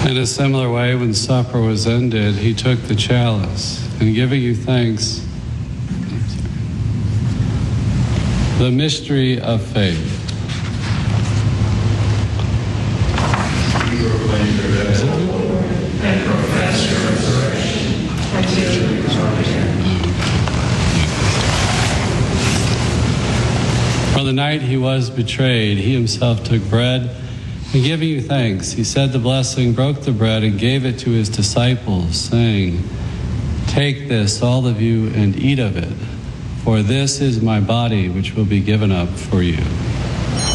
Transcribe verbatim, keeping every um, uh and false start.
In a similar way, when supper was ended, he took the chalice, and giving you thanks, the mystery of faith. You proclaim your death, O Lord, and profess your resurrection until you come again. On the night he was betrayed, he himself took bread, and giving you thanks, he said the blessing, broke the bread, and gave it to his disciples, saying, "Take this, all of you, and eat of it, for this is my body, which will be given up for you."